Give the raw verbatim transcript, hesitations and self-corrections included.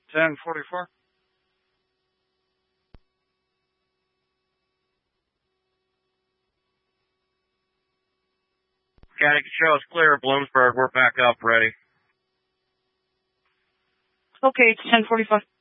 ten forty-four. County Control is clear of Bloomsburg. We're back up, ready. Okay, it's ten forty-five.